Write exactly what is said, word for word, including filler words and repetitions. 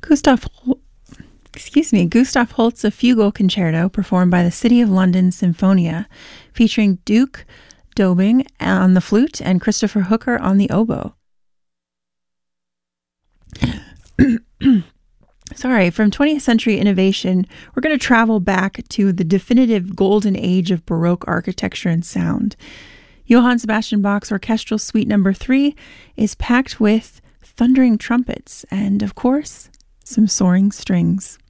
Gustav, excuse me, Gustav Holst's A Fugal Concerto, performed by the City of London Sinfonia, featuring Duke Dobing on the flute and Christopher Hooker on the oboe. Sorry, from twentieth century innovation, we're going to travel back to the definitive golden age of Baroque architecture and sound. Johann Sebastian Bach's Orchestral Suite Number three is packed with thundering trumpets and, of course, some soaring strings.